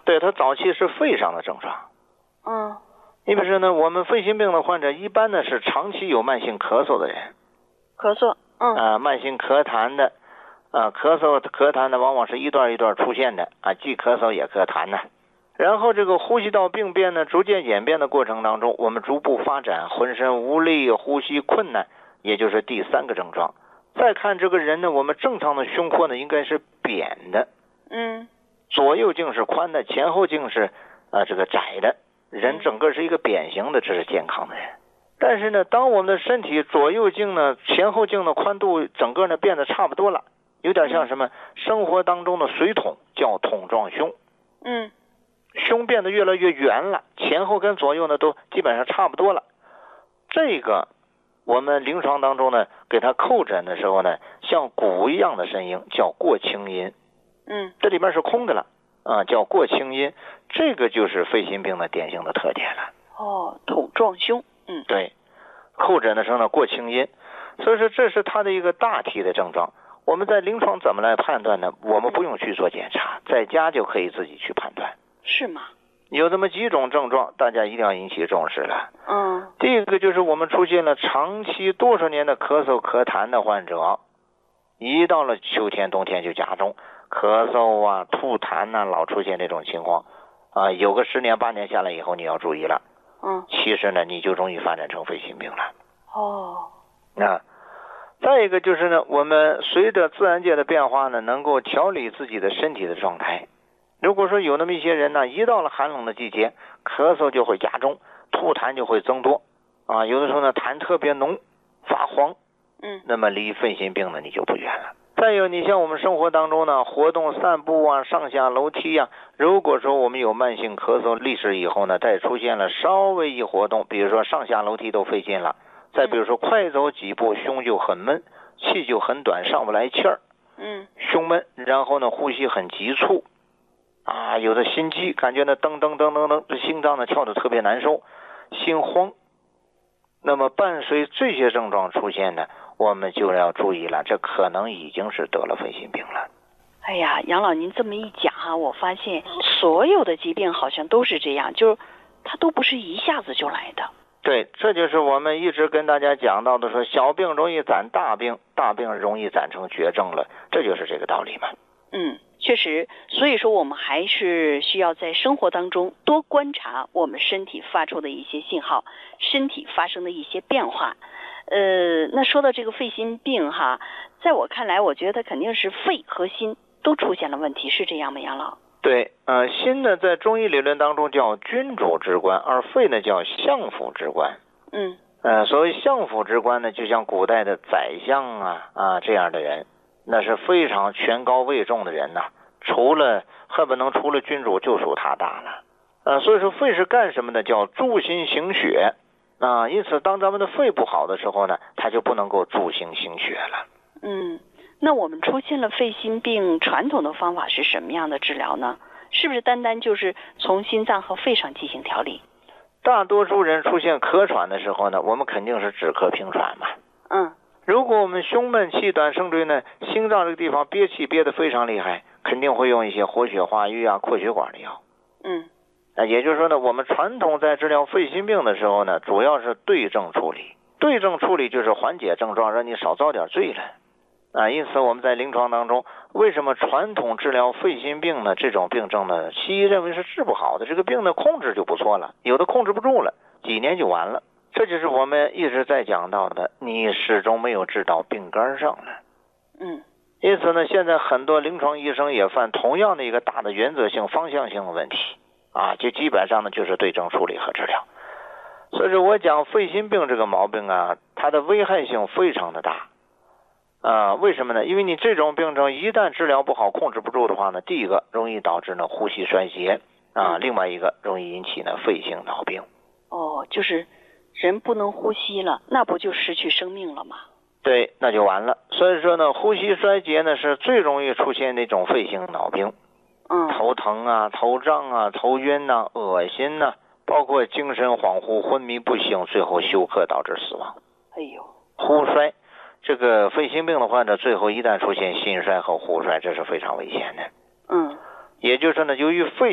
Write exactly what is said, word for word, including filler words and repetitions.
对，它早期是肺上的症状。 嗯。 你比如说呢，我们肺心病的患者一般呢是长期有慢性咳嗽的人。 咳嗽。嗯。 啊，慢性咳痰的，啊，咳嗽咳痰的往往是一段一段出现的啊，既咳嗽也咳痰呢。然后这个呼吸道病变呢，逐渐演变的过程当中，我们逐步发展浑身无力、呼吸困难，也就是第三个症状。再看这个人呢，我们正常的胸廓呢应该是扁的， 嗯， 左右径是宽的，前后径是啊这个窄的，人整个是一个扁形的，这是健康的人。但是呢，当我们的身体左右径呢、前后径的宽度整个呢变得差不多了，有点像什么？生活当中的水桶，叫桶状胸。 嗯。 胸变得越来越圆了，前后跟左右呢都基本上差不多了。这个我们临床当中呢，给他叩诊的时候呢，像鼓一样的声音，叫过清音。 嗯， 这里面是空的了啊，叫过清音。这个就是肺心病的典型的特点了。 哦，桶状胸。嗯， 对，叩诊的时候呢，过清音。所以说这是他的一个大体的症状。我们在临床怎么来判断呢？我们不用去做检查，在家就可以自己去判断。 是吗？ 有这么几种症状，大家一定要引起重视了。 嗯。 第一个就是我们出现了长期多少年的咳嗽咳痰的患者，一到了秋天冬天就加重，咳嗽啊吐痰啊老出现这种情况啊，有个十年八年下来以后你要注意了。 嗯。 其实呢你就容易发展成肺心病了。 哦。 啊，再一个就是呢，我们随着自然界的变化呢，能够调理自己的身体的状态。如果说有那么一些人呢，一到了寒冷的季节，咳嗽就会加重，吐痰就会增多啊，有的时候呢痰特别浓发黄， 嗯， 那么离肺心病呢你就不远了。再有你像我们生活当中呢，活动散步啊，上下楼梯啊，如果说我们有慢性咳嗽历史以后呢，再出现了稍微一活动，比如说上下楼梯都费劲了，再比如说快走几步胸就很闷，气就很短，上不来气儿， 嗯， 胸闷，然后呢呼吸很急促啊，有的心悸，感觉呢噔噔噔噔噔，这心脏呢跳得特别难受，心慌。那么伴随这些症状出现呢，我们就要注意了，这可能已经是得了肺心病了。 哎呀，杨老您这么一讲哈、啊，我发现所有的疾病好像都是这样，就是它都不是一下子就来的。 对，这就是我们一直跟大家讲到的，说小病容易攒大病，大病容易攒成绝症了，这就是这个道理嘛。 嗯，确实，所以说我们还是需要在生活当中多观察我们身体发出的一些信号，身体发生的一些变化。呃，那说到这个肺心病哈，在我看来，我觉得肯定是肺和心都出现了问题，是这样吗，杨老？ 对，呃，心呢在中医理论当中叫君主之官，而肺呢叫相府之官。 嗯， 呃，所谓相府之官呢，就像古代的宰相啊啊这样的人，那是非常权高位重的人呐、啊，除了恨不能除了君主就属他大了。呃，所以说肺是干什么的？叫助心行血啊。因此，当咱们的肺不好的时候呢，它就不能够助心行血了。 嗯。那我们出现了肺心病，传统的方法是什么样的治疗呢？是不是单单就是从心脏和肺上进行调理？ 大多数人出现咳喘的时候呢，我们肯定是止咳平喘嘛。 嗯。 如果我们胸闷气短甚至于呢心脏这个地方憋气憋得非常厉害，肯定会用一些活血化瘀啊、扩血管的药。 嗯。 啊，也就是说呢，我们传统在治疗肺心病的时候呢，主要是对症处理。对症处理就是缓解症状，让你少遭点罪了。啊，因此我们在临床当中，为什么传统治疗肺心病呢？这种病症呢，西医认为是治不好的，这个病呢控制就不错了，有的控制不住了，几年就完了。这就是我们一直在讲到的，你始终没有治到病根上了。 嗯。 因此呢，现在很多临床医生也犯同样的一个大的原则性、方向性的问题啊，就基本上呢就是对症处理和治疗。所以说我讲肺心病这个毛病啊，它的危害性非常的大。啊，为什么呢？因为你这种病症一旦治疗不好、控制不住的话呢，第一个容易导致呢呼吸衰竭啊，另外一个容易引起呢肺性脑病。 哦，就是人不能呼吸了，那不就失去生命了吗？ 对，那就完了。所以说呢，呼吸衰竭呢是最容易出现那种肺性脑病。 嗯， 头疼啊、头胀啊、头晕呐、啊、恶心呐、啊，包括精神恍惚、昏迷不醒，最后休克导致死亡。 哎呦， 呼衰。这个肺心病的患者最后一旦出现心衰和呼衰，这是非常危险的。 嗯， 也就是呢，由于肺